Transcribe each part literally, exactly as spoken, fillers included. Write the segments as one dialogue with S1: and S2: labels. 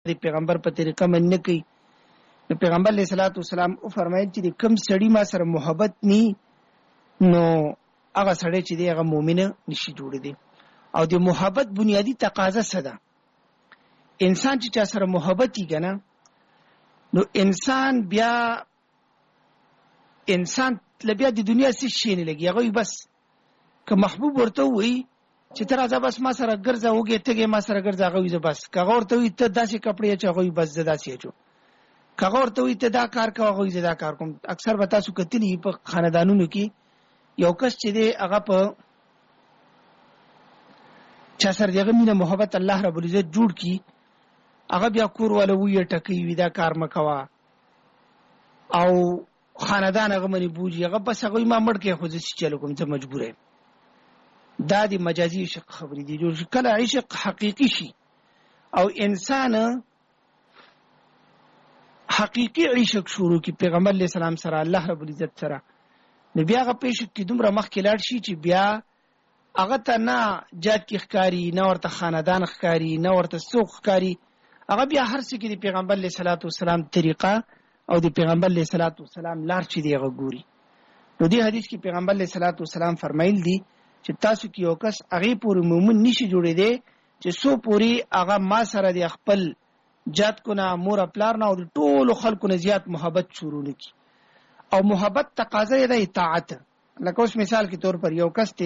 S1: د پیغمبر په طریقه من نه کوي. نو پیغمبر علیه الصلاۃ والسلام او فرمایل چې کوم سړی ما سره محبت ني نو هغه سړی چې دی هغه مؤمن نشي جوړ دی. او د محبت بنیادی تقاضا څه ده؟ انسان چې چا سره محبت یې کنه نو انسان بیا انسان لبیا د دنیا څه شي نه لګي، هغه بس که محبوب ورته وي چې تر ازه بس ما سره ګرځه وګه تګه ما سره ګرځه هغه وي بس، کغه ورته وي ته داسې کپڑے چې هغه بس زدا سي چو، کغه ورته وي ته دا کار کوه هغه زدا کار کوم. اکثر به تاسو کتلی په خاندانونو کې یو کس چې دی هغه په چا سره دغه مینه محبت الله رب العزت جوړ کی، هغه بیا کور ولا وی ټکی وی دا کار مکوا او خاندان هغه منی بوجي هغه بس هغه ما مړ کې خو ځي چلو کوم ته مجبور یم. دا دی مجازي عشق خبرې دي. جو کله عشق حقيقي شي او انسان حقيقي عشق شروع کی پیغمبر علیہ السلام سره الله رب العزت سره، نو بیا هغه پېښ کې دومره مخ کې لاړ شي چې بیا هغه ته نه جات کې ښکاری، نه ورته خاندان ښکاری، نه ورته سوق ښکاری، هغه بیا هر څه کې د پیغمبر علیه الصلاۃ والسلام طریقه او د پیغمبر علیه الصلاۃ والسلام لار چې دی هغه ګوري. نو دې حدیث کې پیغمبر علیه الصلاۃ والسلام فرمایل دي چې تاسو کې یو کس هغه پورې مومن نشي جوړې دی چې سو پوری هغه ما سره د خپل جات کو نه مور خپلار نه او ټول خلکو نه زیات محبت شروع نکي. او محبت تقاضا یې د اطاعت. لکه اوس مثال کې طور پر یو کس ته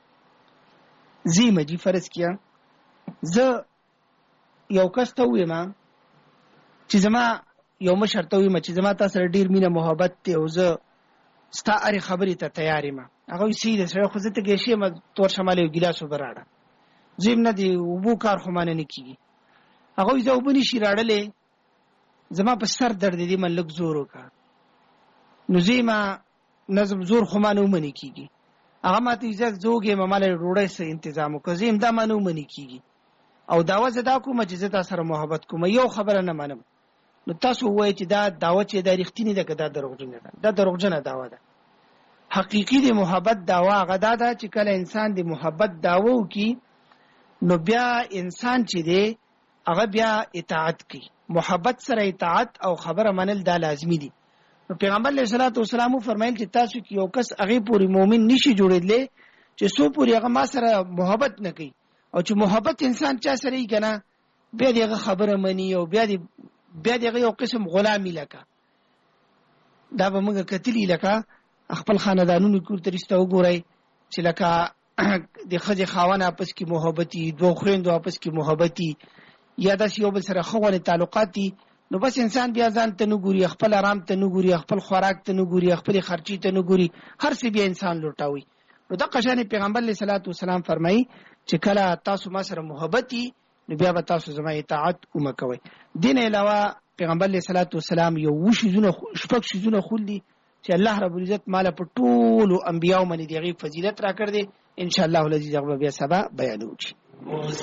S1: زی مجی فرض کیا زه یو کس ته وایم چې زما یو مشر ته وایم چې زما تاسو ډیر مینه محبت ته او زه ستا اړ خبرې ته تیار یم. هغه سیده سره خو زه ته ګیشي ما تور شمالي ګلاس وبراړه زم نه دی وبو کار خو مانه نه کیږي. هغه زه وبني شي راړلې زما په سر درد دی من لګ زور وکړ نو زما نظم زور خو مانه ومني کیږي. هغه ماته عزت زوګې مماله روړې سه تنظیم وکړم دا مانه ومني کیږي. او داوا زدا کوم چې زه تاسو سره محبت کوم یو خبره نه منم. نو تاسو وایئ چې دا داوا چې دا رښتینی ده که دا دروغجن ده؟ دا دروغجنه داوا ده. حقیقي د محبت داوا هغه دا ده چې کله انسان د محبت داوا وکړي نو بیا انسان چې دی هغه بیا اطاعت کوي. محبت سره اطاعت او خبره منل دا لازمي دي. نو پیغمبر علیه الصلاۃ والسلام فرمایل چې تاسو کې یو کس هغه پوری مؤمن نشي جوړېدلی چې سو پوری هغه ما سره محبت نه کوي. او چې محبت انسان چا سره یې کنه بیا دغه خبره مني او بیا د بیا دغه یو قسم غلامي لکه دا به موږ کتلی لکه خپل خاندانونو کې ترسته وګورئ چې لکه د ښځې خاوند آپس کې محبتي، دوه خویندو آپس کې محبتي، یا داسې یو بل سره ښه غوړې تعلقات دي. نو بس انسان بیا ځان ته نه ګوري، خپل آرام ته نه ګوري، خپل خوراک ته نه ګوري، خپل خرچي ته نه ګوري، هر څه بیا انسان لوټاوي. نو د قشان پیغمبر علیه الصلاۃ والسلام فرمایي چې کله تاسو ما سره محبتي نو بیا به تاسو زما اطاعت وکوي. دین علاوه پیغمبر علیه الصلاۃ والسلام یو وشي زونه شپږ شي زونه خولي چې الله رب العزت مال په ټول انبیاء باندې دغه فضیلت را کړ دي. ان شاء الله العزیز هغه بیا سبا بیانوي.